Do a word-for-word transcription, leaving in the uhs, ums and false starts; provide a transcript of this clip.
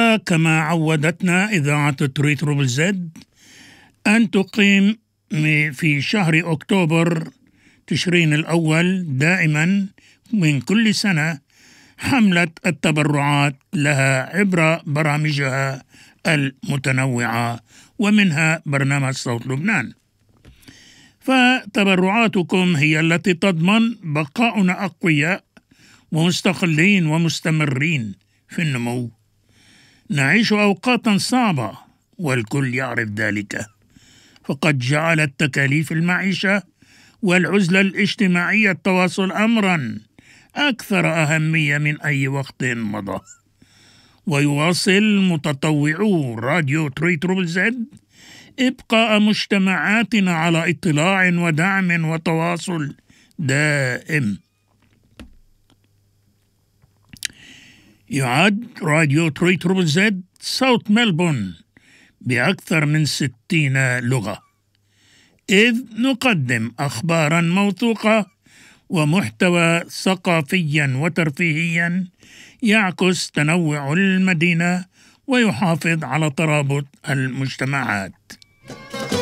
وكما عودتنا إذاعة تريتروبل زد أن تقيم في شهر أكتوبر تشرين الأول دائما من كل سنة حملة التبرعات لها عبر برامجها المتنوعة ومنها برنامج صوت لبنان. فتبرعاتكم هي التي تضمن بقاؤنا أقوياء ومستقلين ومستمرين في النمو. نعيش أوقاتا صعبة والكل يعرف ذلك، فقد جعلت تكاليف المعيشة والعزلة الاجتماعية التواصل أمرا أكثر أهمية من أي وقت مضى. ويواصل متطوعو راديو تريتروبل زد إبقاء مجتمعاتنا على اطلاع ودعم وتواصل دائم. يعد راديو تريتروبل زد صوت ملبون بأكثر من ستين لغة، إذ نقدم أخبارا موثوقة ومحتوى ثقافيا وترفيهيا يعكس تنوع المدينة ويحافظ على ترابط المجتمعات.